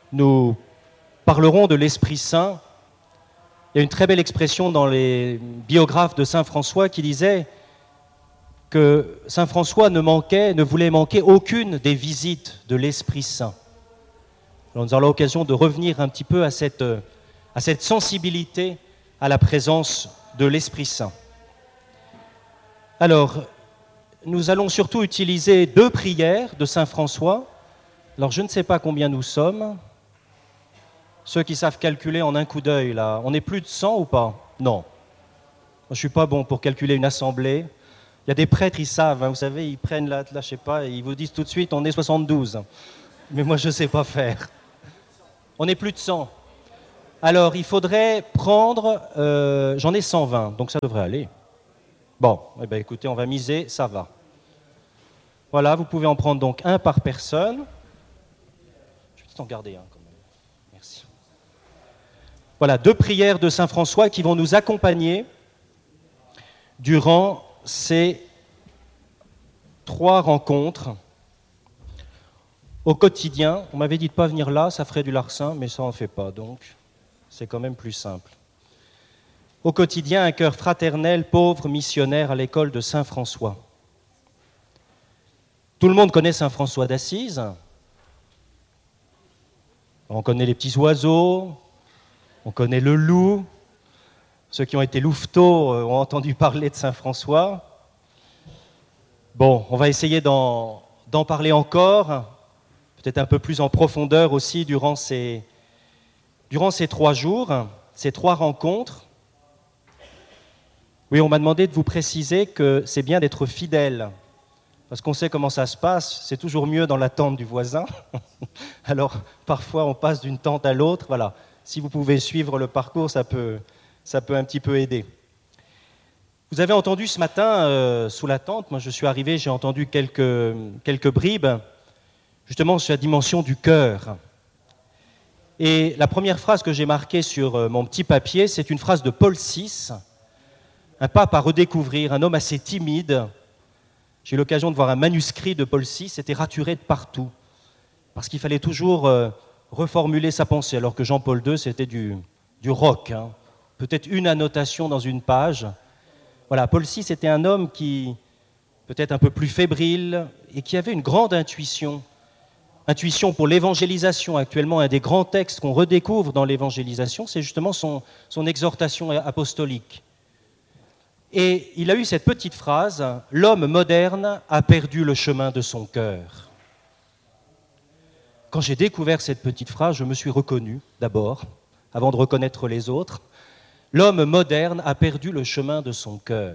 nous parlerons de l'Esprit Saint. Il y a une très belle expression dans les biographes de Saint François qui disait que Saint François ne voulait manquer aucune des visites de l'Esprit Saint. Alors nous aurons l'occasion de revenir un petit peu à cette sensibilité à la présence de l'Esprit Saint. Alors, nous allons surtout utiliser 2 prières de Saint François. Alors, je ne sais pas combien nous sommes. Ceux qui savent calculer en un coup d'œil, là, on est plus de 100 ou pas? Non. Je ne suis pas bon pour calculer une assemblée. Il y a des prêtres, ils savent, hein, vous savez, ils prennent là, je ne sais pas, et ils vous disent tout de suite, on est 72. Mais moi, je ne sais pas faire. On est plus de 100. Alors, il faudrait prendre, j'en ai 120, donc ça devrait aller. Bon, eh bien, écoutez, on va miser, ça va. Voilà, vous pouvez en prendre donc un par personne. Je vais peut-être en garder un quand même. Merci. Voilà, 2 prières de Saint François qui vont nous accompagner durant ces 3 rencontres au quotidien. On m'avait dit de ne pas venir là, ça ferait du larcin, mais ça n'en fait pas, donc c'est quand même plus simple. Au quotidien, un cœur fraternel, pauvre, missionnaire à l'école de Saint François. Tout le monde connaît Saint François d'Assise. On connaît les petits oiseaux, on connaît le loup. Ceux qui ont été louveteaux ont entendu parler de Saint François. Bon, on va essayer d'en parler encore, peut-être un peu plus en profondeur aussi durant ces 3 jours, ces 3 rencontres. Oui, on m'a demandé de vous préciser que c'est bien d'être fidèle, parce qu'on sait comment ça se passe, c'est toujours mieux dans la tente du voisin. Alors, parfois, on passe d'une tente à l'autre. Voilà, si vous pouvez suivre le parcours, ça peut un petit peu aider. Vous avez entendu ce matin, sous la tente, moi je suis arrivé, j'ai entendu quelques bribes, justement sur la dimension du cœur. Et la première phrase que j'ai marquée sur mon petit papier, c'est une phrase de Paul VI, un pape à redécouvrir, un homme assez timide. J'ai eu l'occasion de voir un manuscrit de Paul VI, c'était raturé de partout, parce qu'il fallait toujours reformuler sa pensée, alors que Jean-Paul II, c'était du rock, hein. Peut-être une annotation dans une page. Voilà, Paul VI, c'était un homme qui, peut-être un peu plus fébrile, et qui avait une grande intuition pour l'évangélisation. Actuellement, un des grands textes qu'on redécouvre dans l'évangélisation, c'est justement son exhortation apostolique. Et il a eu cette petite phrase, « L'homme moderne a perdu le chemin de son cœur ». Quand j'ai découvert cette petite phrase, je me suis reconnu d'abord, avant de reconnaître les autres. L'homme moderne a perdu le chemin de son cœur.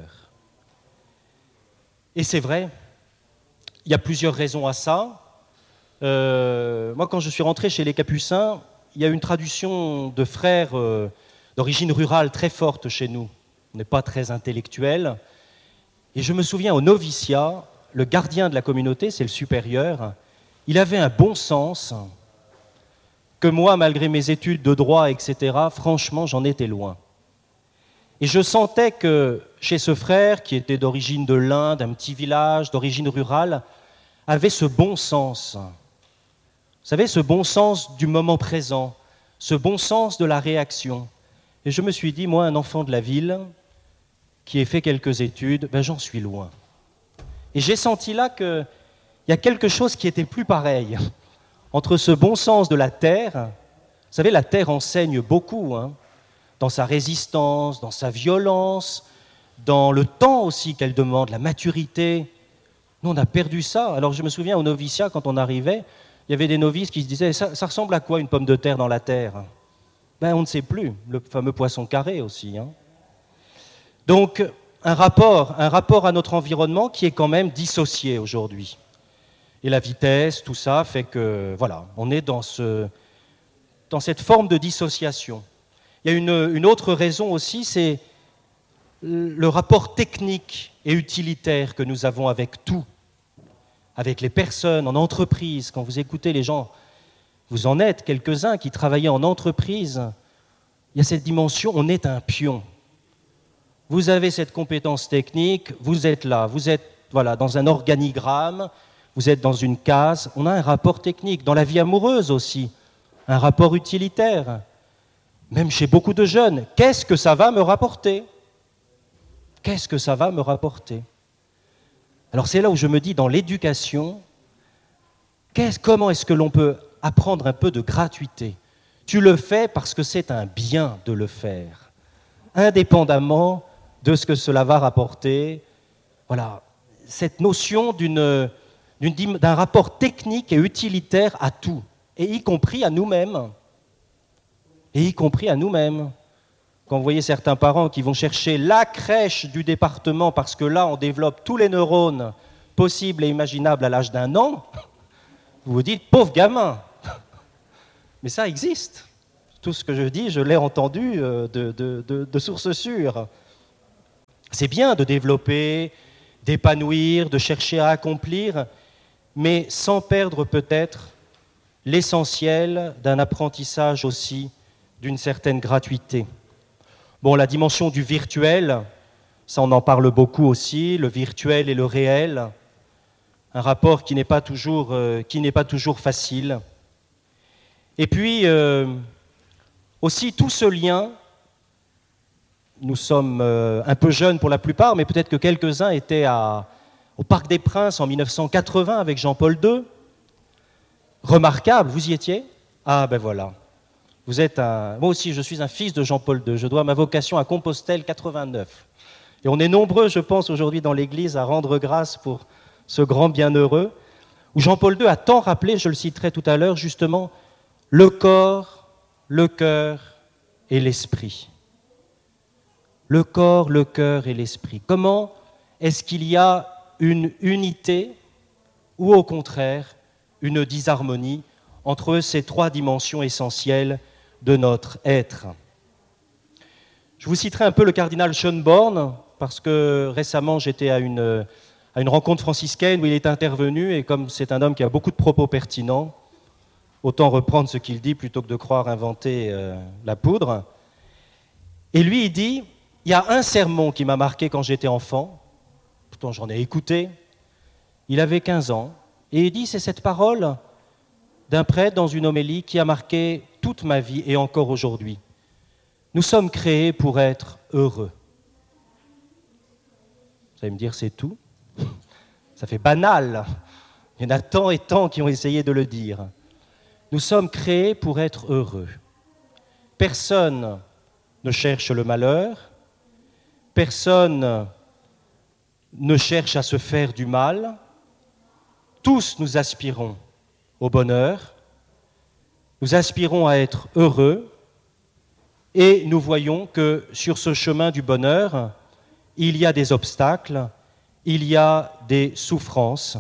Et c'est vrai, il y a plusieurs raisons à ça. Moi, quand je suis rentré chez les Capucins, il y a une tradition de frères d'origine rurale très forte chez nous. On n'est pas très intellectuel. Et je me souviens au noviciat, le gardien de la communauté, c'est le supérieur, il avait un bon sens que moi, malgré mes études de droit, etc., franchement, j'en étais loin. Et je sentais que chez ce frère, qui était d'origine de l'Inde, d'un petit village, d'origine rurale, avait ce bon sens. Vous savez, ce bon sens du moment présent, ce bon sens de la réaction. Et je me suis dit, moi, un enfant de la ville, qui ai fait quelques études, ben j'en suis loin. Et j'ai senti là qu'il y a quelque chose qui était plus pareil entre ce bon sens de la terre. Vous savez, la terre enseigne beaucoup, hein, dans sa résistance, dans sa violence, dans le temps aussi qu'elle demande, la maturité. Nous, on a perdu ça. Alors, je me souviens au noviciat, quand on arrivait, il y avait des novices qui se disaient « ça ressemble à quoi une pomme de terre dans la terre ?» Ben, on ne sait plus. Le fameux poisson carré aussi, hein. Donc, un rapport à notre environnement qui est quand même dissocié aujourd'hui. Et la vitesse, tout ça, fait que, voilà, on est dans cette forme de dissociation. Il y a une autre raison aussi, c'est le rapport technique et utilitaire que nous avons avec tout, avec les personnes, en entreprise. Quand vous écoutez les gens, vous en êtes quelques-uns qui travaillaient en entreprise, il y a cette dimension, on est un pion. Vous avez cette compétence technique, vous êtes là, vous êtes voilà, dans un organigramme, vous êtes dans une case, on a un rapport technique. Dans la vie amoureuse aussi, un rapport utilitaire. Même chez beaucoup de jeunes, qu'est-ce que ça va me rapporter? Qu'est-ce que ça va me rapporter? Alors c'est là où je me dis, dans l'éducation, comment est-ce que l'on peut apprendre un peu de gratuité? Tu le fais parce que c'est un bien de le faire, indépendamment de ce que cela va rapporter. Voilà, cette notion d'un rapport technique et utilitaire à tout, et y compris à nous-mêmes. Et y compris à nous-mêmes. Quand vous voyez certains parents qui vont chercher la crèche du département parce que là, on développe tous les neurones possibles et imaginables à l'âge d'1 an, vous vous dites, pauvre gamin. Mais ça existe. Tout ce que je dis, je l'ai entendu de sources sûres. C'est bien de développer, d'épanouir, de chercher à accomplir, mais sans perdre peut-être l'essentiel d'un apprentissage aussi d'une certaine gratuité. Bon, la dimension du virtuel, ça on en parle beaucoup aussi, le virtuel et le réel, un rapport qui n'est pas toujours facile. Et puis, aussi tout ce lien, nous sommes un peu jeunes pour la plupart, mais peut-être que quelques-uns étaient au Parc des Princes en 1980 avec Jean-Paul II. Remarquable, vous y étiez? Ah ben voilà. Moi aussi, je suis un fils de Jean-Paul II. Je dois ma vocation à Compostelle 89. Et on est nombreux, je pense, aujourd'hui dans l'Église à rendre grâce pour ce grand bienheureux, où Jean-Paul II a tant rappelé, je le citerai tout à l'heure, justement, le corps, le cœur et l'esprit. Le corps, le cœur et l'esprit. Comment est-ce qu'il y a une unité ou au contraire une disharmonie entre ces trois dimensions essentielles de notre être? Je vous citerai un peu le cardinal Schönborn, parce que récemment j'étais à une rencontre franciscaine où il est intervenu, et comme c'est un homme qui a beaucoup de propos pertinents, autant reprendre ce qu'il dit plutôt que de croire inventer la poudre. Et lui, il dit, il y a un sermon qui m'a marqué quand j'étais enfant, pourtant j'en ai écouté, il avait 15 ans, et il dit, c'est cette parole d'un prêtre dans une homélie qui a marqué toute ma vie et encore aujourd'hui. Nous sommes créés pour être heureux. Vous allez me dire, c'est tout? Ça fait banal. Il y en a tant et tant qui ont essayé de le dire. Nous sommes créés pour être heureux. Personne ne cherche le malheur, personne ne cherche à se faire du mal. Tous nous aspirons au bonheur, nous aspirons à être heureux, et nous voyons que sur ce chemin du bonheur, il y a des obstacles, il y a des souffrances.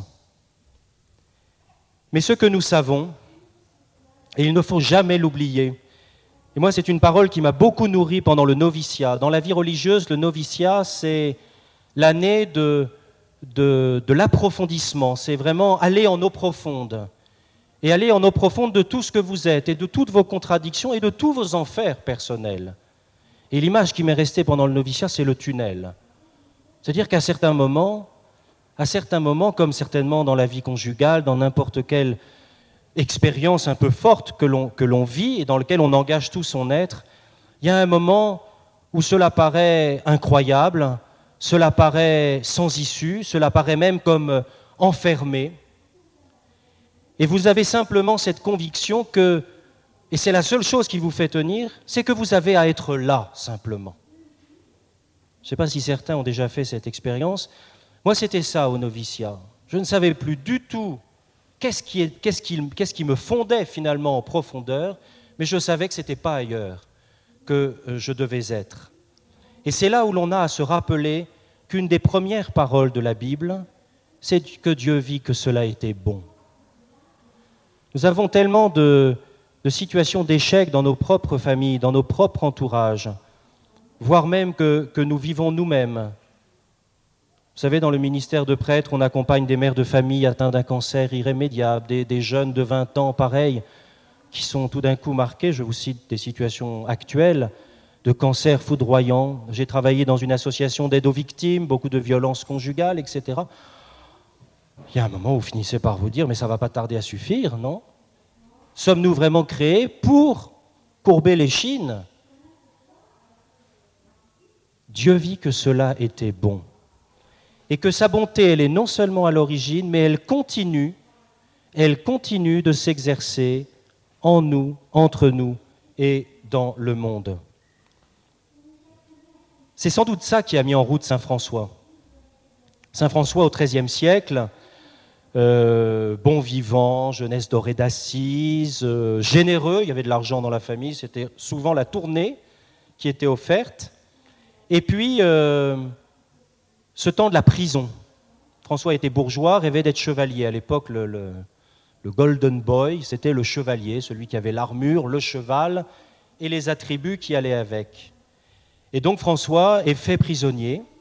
Mais ce que nous savons, et il ne faut jamais l'oublier, et moi c'est une parole qui m'a beaucoup nourri pendant le noviciat. Dans la vie religieuse, le noviciat, c'est l'année de l'approfondissement, c'est vraiment aller en eau profonde. Et aller en eau profonde de tout ce que vous êtes, et de toutes vos contradictions, et de tous vos enfers personnels. Et l'image qui m'est restée pendant le noviciat, c'est le tunnel. C'est-à-dire qu'à certains moments, comme certainement dans la vie conjugale, dans n'importe quelle expérience un peu forte que l'on vit, et dans laquelle on engage tout son être, il y a un moment où cela paraît incroyable, cela paraît sans issue, cela paraît même comme enfermé. Et vous avez simplement cette conviction que, et c'est la seule chose qui vous fait tenir, c'est que vous avez à être là, simplement. Je ne sais pas si certains ont déjà fait cette expérience. Moi, c'était ça au noviciat. Je ne savais plus du tout qu'est-ce qui me fondait finalement en profondeur, mais je savais que ce n'était pas ailleurs que je devais être. Et c'est là où l'on a à se rappeler qu'une des premières paroles de la Bible, c'est que Dieu vit que cela était bon. Nous avons tellement de situations d'échec dans nos propres familles, dans nos propres entourages, voire même que nous vivons nous-mêmes. Vous savez, dans le ministère de prêtre, on accompagne des mères de famille atteintes d'un cancer irrémédiable, des jeunes de 20 ans, pareil, qui sont tout d'un coup marqués, je vous cite des situations actuelles, de cancer foudroyant. J'ai travaillé dans une association d'aide aux victimes, beaucoup de violences conjugales, etc. Il y a un moment où vous finissez par vous dire, mais ça ne va pas tarder à suffire, non? Sommes-nous vraiment créés pour courber l'échine? Dieu vit que cela était bon, et que sa bonté, elle est non seulement à l'origine, mais elle continue de s'exercer en nous, entre nous et dans le monde. C'est sans doute ça qui a mis en route saint François. Saint François, au XIIIe siècle, bon vivant, jeunesse dorée d'Assise, généreux, il y avait de l'argent dans la famille, c'était souvent la tournée qui était offerte. Et puis, ce temps de la prison. François était bourgeois, rêvait d'être chevalier. À l'époque, le Golden Boy, c'était le chevalier, celui qui avait l'armure, le cheval et les attributs qui allaient avec. Et donc François est fait prisonnier,